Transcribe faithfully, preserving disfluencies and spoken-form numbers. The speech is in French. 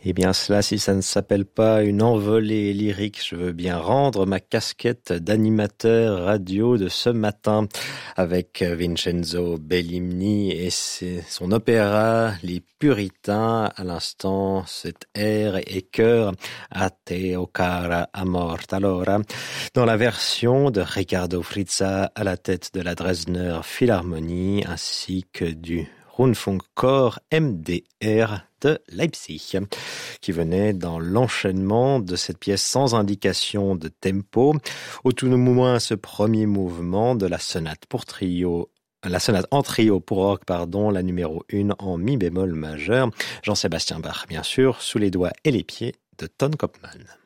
Eh bien cela, si ça ne s'appelle pas une envolée lyrique, je veux bien rendre ma casquette d'animateur radio de ce matin avec Vincenzo Bellimni et son opéra Les Puritains. À l'instant, cet air et chœur A te o cara a morta l'ora dans la version de Riccardo Frizza à la tête de la Dresdner Philharmonie ainsi que du Rundfunkchor M D R de Leipzig, qui venait dans l'enchaînement de cette pièce sans indication de tempo, au tout moins ce premier mouvement de la sonate pour trio, la sonate en trio pour orgue, pardon, la numéro un en mi bémol majeur, Jean-Sébastien Bach, bien sûr, sous les doigts et les pieds de Ton Kopman.